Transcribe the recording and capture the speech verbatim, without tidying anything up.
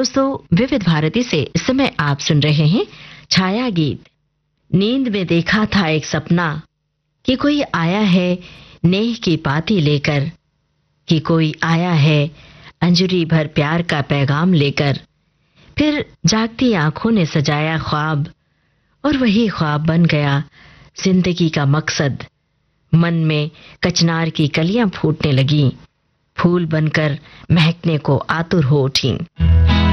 दोस्तों, विविध भारती से इस समय आप सुन रहे हैं छाया गीत। नींद में देखा था एक सपना कि कोई आया है नेह की पाती लेकर, कि कोई आया है अंजुरी भर प्यार का पैगाम लेकर। फिर जागती आंखों ने सजाया ख्वाब और वही ख्वाब बन गया जिंदगी का मकसद। मन में कचनार की कलियां फूटने लगीं, फूल बनकर महकने को आतुर हो उठी।